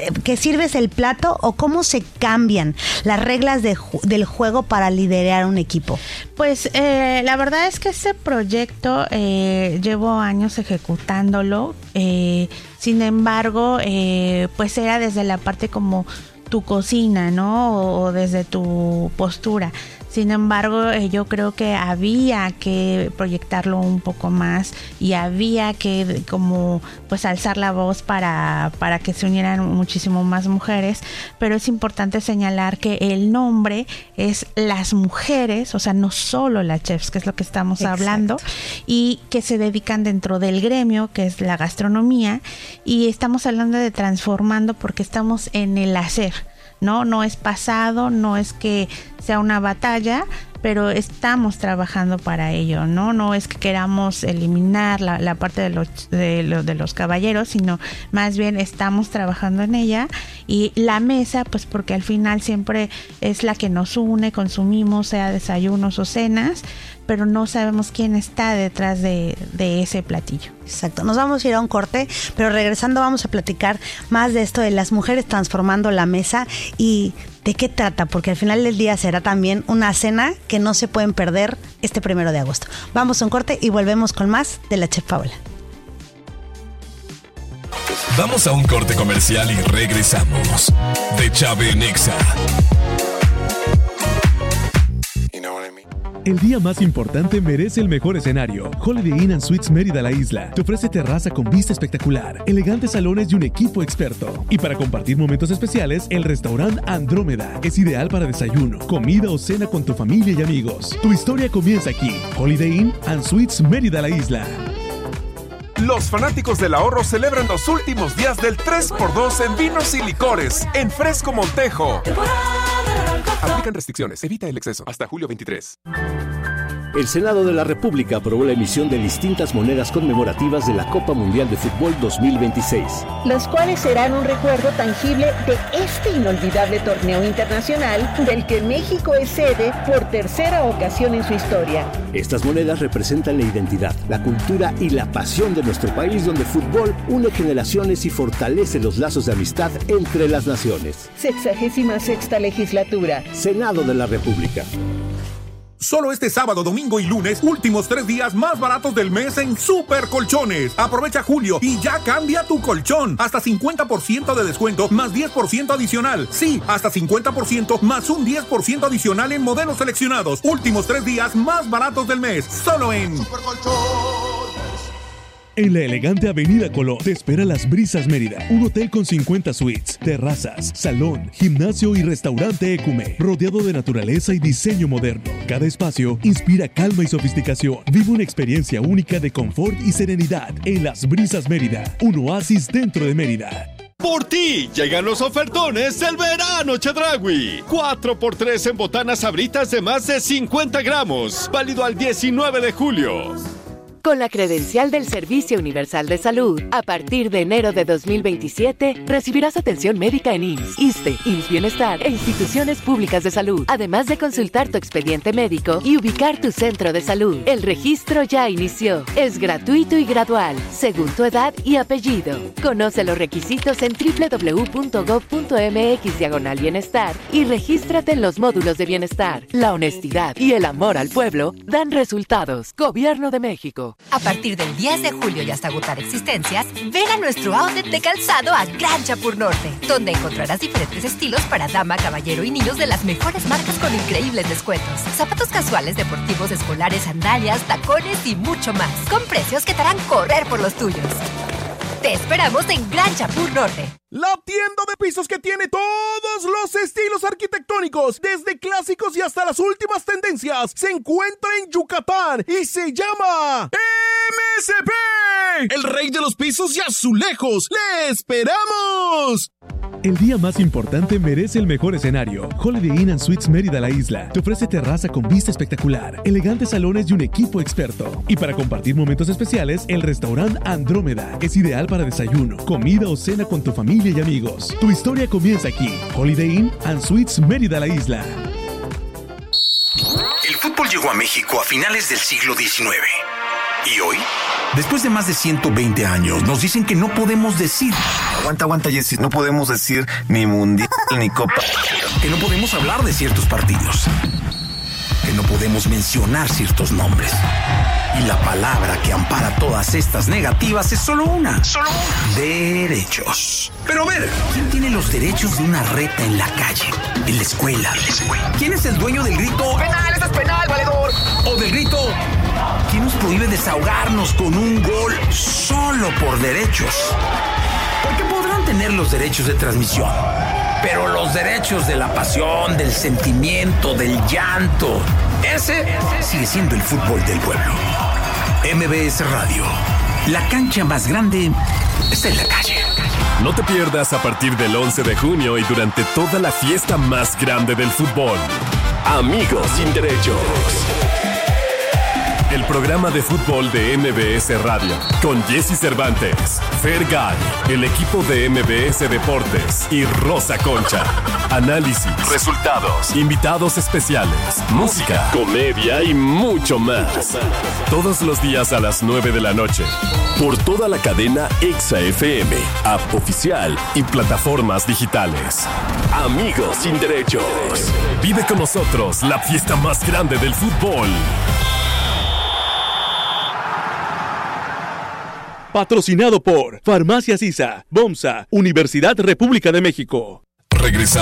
que sirves el plato o cómo se cambian las reglas del juego para liderar un equipo? Pues la verdad es que este proyecto llevo años ejecutándolo. Sin embargo, pues era desde la parte como tu cocina, ¿no? O desde tu postura. Sin embargo, yo creo que había que proyectarlo un poco más y había que como pues alzar la voz para que se unieran muchísimo más mujeres, pero es importante señalar que el nombre es las mujeres, o sea, no solo las chefs, que es lo que estamos hablando, y que se dedican dentro del gremio, que es la gastronomía, y estamos hablando de transformando porque estamos en el hacer. No es pasado, no es que sea una batalla, pero estamos trabajando para ello, no es que queramos eliminar la parte de los caballeros, sino más bien estamos trabajando en ella. Y la mesa, pues porque al final siempre es la que nos une, consumimos, sea desayunos o cenas, pero no sabemos quién está detrás de ese platillo. Exacto, nos vamos a ir a un corte, pero regresando vamos a platicar más de esto de las mujeres transformando la mesa y de qué trata, porque al final del día será también una cena que no se pueden perder este 1 de agosto. Vamos a un corte y volvemos con más de la Chef Paola. Vamos a un corte comercial y regresamos. De Chave Nexa. El día más importante merece el mejor escenario. Holiday Inn & Suites Mérida La Isla te ofrece terraza con vista espectacular, elegantes salones y un equipo experto. Y para compartir momentos especiales, el restaurante Andrómeda es ideal para desayuno, comida o cena con tu familia y amigos. Tu historia comienza aquí. Holiday Inn & Suites Mérida La Isla. Los fanáticos del ahorro celebran los últimos días del 3x2 en vinos y licores en Fresco Montejo. Aplican restricciones, evita el exceso. Hasta julio 23. El Senado de la República aprobó la emisión de distintas monedas conmemorativas de la Copa Mundial de Fútbol 2026. Las cuales serán un recuerdo tangible de este inolvidable torneo internacional del que México es sede por tercera ocasión en su historia. Estas monedas representan la identidad, la cultura y la pasión de nuestro país, donde el fútbol une generaciones y fortalece los lazos de amistad entre las naciones. 66ª legislatura. Senado de la República. Solo este sábado, domingo y lunes, últimos 3 días más baratos del mes en Super Colchones. Aprovecha julio y ya cambia tu colchón. Hasta 50% de descuento más 10% adicional. Sí, hasta 50% más un 10% adicional en modelos seleccionados. Últimos 3 días más baratos del mes. Solo en Super Colchones. En la elegante Avenida Colón te espera Las Brisas Mérida, un hotel con 50 suites, terrazas, salón, gimnasio y restaurante Ecume, rodeado de naturaleza y diseño moderno. Cada espacio inspira calma y sofisticación. Vive una experiencia única de confort y serenidad en Las Brisas Mérida, un oasis dentro de Mérida. Por ti llegan los ofertones del verano Chedraui. 4x3 en botanas Sabritas de más de 50 gramos. Válido al 19 de julio. Con la credencial del Servicio Universal de Salud, a partir de enero de 2027, recibirás atención médica en IMSS, ISSSTE, IMSS Bienestar e instituciones públicas de salud, además de consultar tu expediente médico y ubicar tu centro de salud. El registro ya inició. Es gratuito y gradual, según tu edad y apellido. Conoce los requisitos en www.gov.mx/bienestar y regístrate en los módulos de bienestar. La honestidad y el amor al pueblo dan resultados. Gobierno de México. A partir del 10 de julio y hasta agotar existencias, ven a nuestro outlet de calzado a Gran Chapur Norte, donde encontrarás diferentes estilos para dama, caballero y niños de las mejores marcas con increíbles descuentos. Zapatos casuales, deportivos, escolares, sandalias, tacones y mucho más, con precios que te harán correr por los tuyos. Te esperamos en Gran Chapur Norte. La tienda de pisos que tiene todos los estilos arquitectónicos, desde clásicos y hasta las últimas tendencias, se encuentra en Yucatán y se llama MSP, el rey de los pisos y azulejos. ¡Le esperamos! El día más importante merece el mejor escenario. Holiday Inn & Suites Mérida La Isla te ofrece terraza con vista espectacular, elegantes salones y un equipo experto. Y para compartir momentos especiales, el restaurante Andrómeda es ideal para desayuno, comida o cena con tu familia y amigos. Tu historia comienza aquí. Holiday Inn & Suites Mérida La Isla. El fútbol llegó a México a finales del siglo XIX. ¿Y hoy? Después de más de 120 años, nos dicen que no podemos decir Aguanta, Jessy. No podemos decir ni mundial ni copa. Que no podemos hablar de ciertos partidos. Que no podemos mencionar ciertos nombres. Y la palabra que ampara todas estas negativas es solo una. Derechos. Pero a ver, ¿quién tiene los derechos de una reta en la calle, en la escuela? ¿Quién es el dueño del grito? ¡Penal, eso es penal, valedor! O del grito, ¿quién nos prohíbe desahogarnos con un gol solo por derechos? Porque podrán tener los derechos de transmisión, pero los derechos de la pasión, del sentimiento, del llanto, ese sigue siendo el fútbol del pueblo. MBS Radio, la cancha más grande está en la calle. No te pierdas a partir del 11 de junio y durante toda la fiesta más grande del fútbol. Amigos sin derechos. El programa de fútbol de MBS Radio, con Jessy Cervantes, Fergay, el equipo de MBS Deportes y Rosa Concha. Análisis, resultados, invitados especiales, música, comedia y mucho más. Todos los días a las 9 de la noche. Por toda la cadena Exa FM, app oficial y plataformas digitales. Amigos sin derechos. Vive con nosotros la fiesta más grande del fútbol. Patrocinado por Farmacias ISA, BOMSA, Universidad República de México. Regresamos.